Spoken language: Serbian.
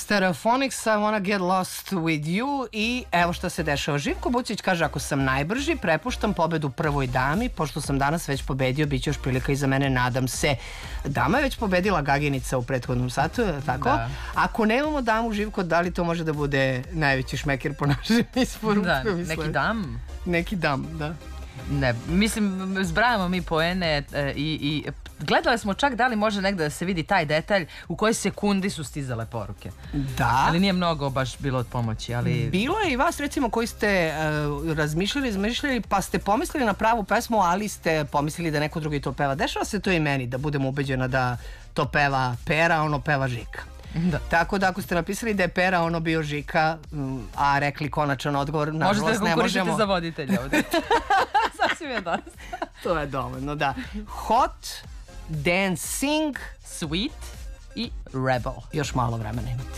Stereophonics, I wanna get lost with you. I evo šta se dešava. Živko Bucić kaže, ako sam najbrži, prepuštam pobedu prvoj dami, pošto sam danas već pobedio, bit će još prilika i za mene, nadam se. Dama je već pobedila Gaginica u prethodnom satu, tako? Da. Ako nemamo damu, Živko, da li to može da bude najveći šmeker po našem isporuku? Da, neki dam. Neki dam, da. Ne, mislim, zbrajamo mi poene i gledali smo čak da li može negde da se vidi taj detalj u kojoj sekundi su stizale poruke. Da. Ali nije mnogo baš bilo od pomoći, ali... Bilo je i vas, recimo, koji ste razmišljali, pa ste pomislili na pravu pesmu, ali ste pomislili da neko drugi to peva. Dešava se to i meni, da budem ubeđena da to peva Pera, ono peva Žika. Da. Tako da ako ste napisali da je Pera ono bio Žika, a rekli konačan odgovor, nažalost ne možemo. Možete da konkurirati za voditelja ovdje. Sasvim je dosta. To je dovoljno, da. Hot, Dancing, Sweet i Rebel. Još malo vremena imate.